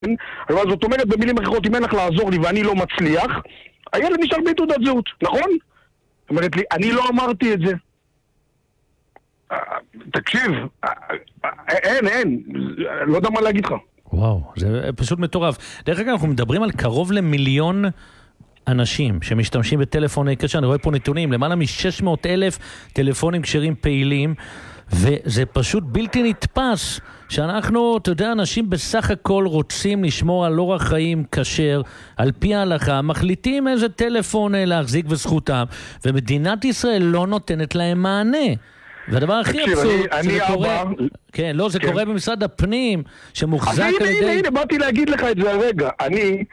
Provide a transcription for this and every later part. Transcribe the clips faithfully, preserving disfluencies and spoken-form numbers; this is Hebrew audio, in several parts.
אבל זאת אומרת, במילים אחרות, אם אין לך לעזור לי ואני לא מצליח, הילד נשאר בלי תעודת זהות, נכון? אומרת לי, אני לא אמרתי את זה. תקשיב, אין, אין, לא יודע מה להגיד לך. וואו, זה פשוט מטורף. דרך אגב, אנחנו מדברים על קרוב למיליון אנשים שמשתמשים בטלפוני קשר. אני רואה פה נתונים, למעלה מ-שש מאות אלף טלפונים כשרים פעילים, וזה פשוט בלתי נתפס שאנחנו, אתה יודע, אנשים בסך הכל רוצים לשמור על אורח חיים כשר, על פי ההלכה, מחליטים איזה טלפון להחזיק וזכותם, ומדינת ישראל לא נותנת להם מענה. והדבר הכי אבסורד, שזה קורה, כן, לא, זה קורה במשרד הפנים, שמוחזק על ידי... הנה, הנה, באתי להגיד לך את זה הרגע. אני,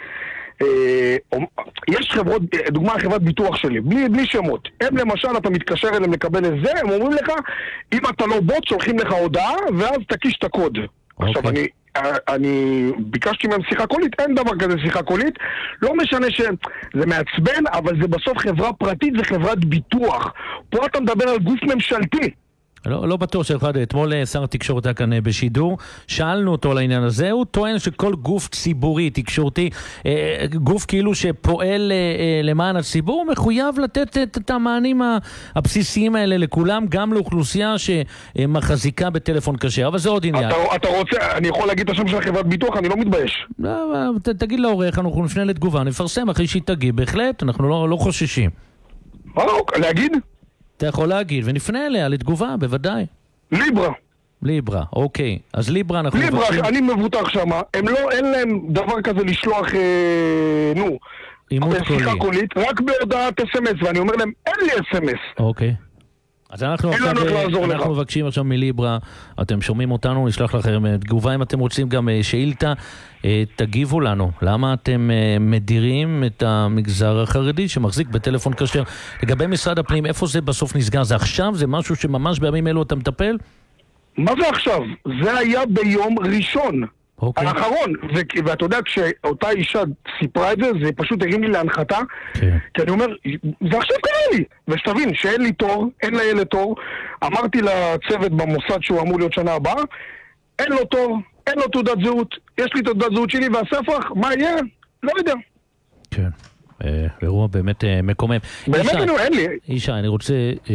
יש חברות, דוגמה חברת ביטוח שלי, בלי שמות. הם למשל, אתה מתקשר אליהם לקבל את זה, הם אומרים לך, אם אתה לא בוט, שולחים לך הודעה, ואז תקיש את הקוד. עכשיו, אני... אני ביקשתי מהם שיחה קולית, אין דבר כזה שיחה קולית, לא משנה שזה מעצבן, אבל זה בסוף חברה פרטית, זה חברת ביטוח. פה אתה מדבר על גוף ממשלתי. לא, לא בטוח שאחד, אתמול שר התקשורת היה כאן בשידור, שאלנו אותו על העניין הזה, הוא טוען שכל גוף ציבורי, תקשורתי, גוף כאילו שפועל למען הציבור, מחויב לתת את המענים הבסיסיים האלה לכולם, גם לאוכלוסייה שמחזיקה בטלפון כשר, אבל זה עוד עניין. אתה, אתה רוצה, אני יכול להגיד את השם של חברת ביטוח, אני לא מתבייש. לא, ת, תגיד לעורך, אנחנו נפנה לתגובה, נפרסם אחרי שהיא תגיב, בהחלט, אנחנו לא, לא חוששים. מה, להגיד? אתה יכול להגיד, ונפנה אליה לתגובה, בוודאי. ליברה. ליברה, אוקיי. אז ליברה אנחנו ליברה, מבקשים... אני מבוטח שם. הם לא, אין להם דבר כזה לשלוח, אה, נו, אימות קולי. קולית, רק בהודעת אס אם אס, ואני אומר להם, אין לי אס אם אס. אוקיי. אז אנחנו עכשיו, אנחנו מבקשים עכשיו מליברה, אתם שומעים אותנו, נשלח לכם תגובה, אם אתם רוצים גם שאילתה, תגיבו לנו, למה אתם מדירים את המגזר החרדי שמחזיק בטלפון כשר? לגבי משרד הפנים, איפה זה בסוף נסגר? זה עכשיו? זה משהו שממש בימים אלו אתה מטפל? מה זה עכשיו? זה היה ביום ראשון. Okay. האחרון, ו- ואתה יודע, כשאותה אישה סיפרה את זה, זה פשוט הרים לי להנחתה, okay. כי אני אומר, זה עכשיו קרה לי, ושתבין שאין לי תור, אין לילד תור, אמרתי לצוות במוסד שהוא אמור להיות שנה הבאה, אין לו תור, אין לו תעודת זהות, יש לי תעודת זהות שלי והספח, מה יהיה? לא יודע. כן. אירוע באמת מקומם. באמת אין לי. אישה, אני רוצה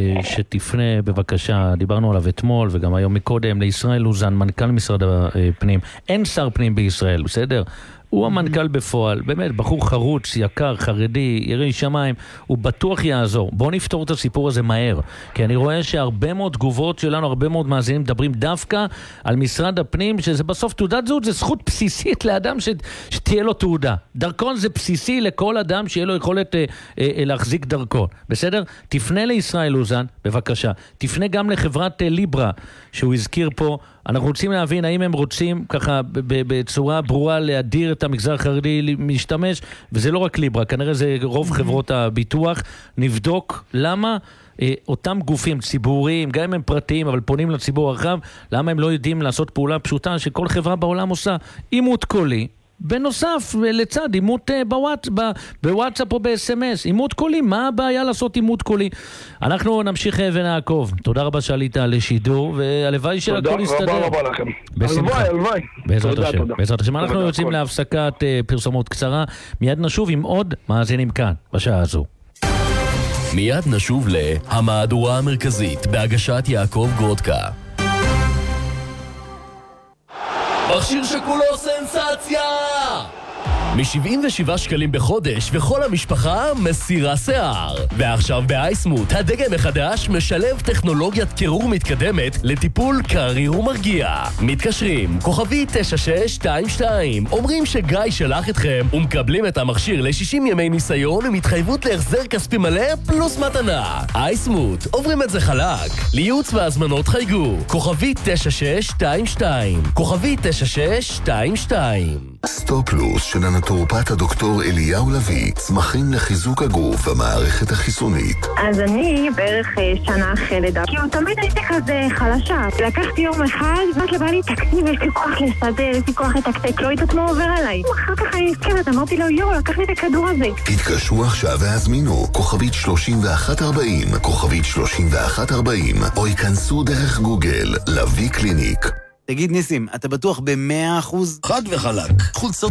שתפנה בבקשה, דיברנו עליו אתמול וגם היום מקודם, לישראל לוזן, מנכ"ל משרד הפנים. אין שר פנים בישראל, בסדר? הוא המנכ"ל בפועל, באמת, בחור חרוץ, יקר, חרדי, ירא שמיים, הוא בטוח יעזור. בואו נפתור את הסיפור הזה מהר, כי אני רואה שהרבה מאוד תגובות שלנו, הרבה מאוד מאזינים מדברים דווקא על משרד הפנים, שזה בסוף תעודת זהות, זה זכות בסיסית לאדם ש... שתהיה לו תעודה. דרכון זה בסיסי לכל אדם שיהיה לו יכולת אה, אה, להחזיק דרכון. בסדר? תפנה לישראל לוזן, בבקשה. תפנה גם לחברת אה, ליברה, שהוא הזכיר פה. אנחנו רוצים להבין האם הם רוצים ככה בצורה ברורה להדיר את המגזר החרדי משתמש, וזה לא רק ליברה, כנראה זה רוב חברות הביטוח. נבדוק למה אה, אותם גופים ציבוריים, גם אם הם פרטיים אבל פונים לציבור הרחב, למה הם לא יודעים לעשות פעולה פשוטה שכל חברה בעולם עושה, אימות קולי, בנוסף לצד אימות בוואטס, בוואטסאפ או ב-אס אם אס, אימות קולי. מה הבעיה לעשות אימות קולי? אנחנו נמשיך ונעקוב. תודה רבה שעלית לשידור, והלוואי שהכל יסתדר. תודה רבה לכם. הלוואי, הלוואי. בעזרת השם. בעזרת השם. אנחנו יוצאים להפסקת פרסומות קצרה. מיד נשוב עם עוד מאזינים כאן, בשעה הזו. מיד נשוב להמהדורה המרכזית, בהגשת יעקב גרודקה. מכשיר שכולו סנסציה! מ-שבעים ושבעה שקלים בחודש, וכל המשפחה מסירה שיער. ועכשיו באייסמוט, הדגם החדש משלב טכנולוגיית קירור מתקדמת לטיפול קריר ומרגיע. מתקשרים, כוכבי תשע שש שתיים שתיים, אומרים שגיא שלח אתכם, ומקבלים את המכשיר ל-שישים ימי ניסיון עם התחייבות להחזר כספי מלא פלוס מתנה. אייסמוט, עוברים את זה חלק. לייעוץ והזמנות חייגו, כוכבי תשע שש שתיים שתיים, כוכבי תשע שש שתיים שתיים. סטופלוס של הנטורופט הדוקטור אליהו לוי, צמחים לחיזוק הגוף והמערכת החיסונית. אז אני בערך שנה אחרי לידה, כי הוא תמיד הייתי כזה חלשה. לקחתי יום אחד, ואת לבא לי תקציב, יש לי כוח לסדר, יש לי כוח לתקתק, לא יודעת מה עובר עליי. אחר כך אני נזכרת, אמרתי לו, יו, לקח לי את הכדור הזה. התקשרו עכשיו והזמינו, כוכבית שלושים ואחת ארבעים, כוכבית שלושים ואחת ארבעים, או ייכנסו דרך גוגל, לוי קליניק. תגיד ניסים, אתה בטוח ב-מאה אחוז? חד וחלק. חולצות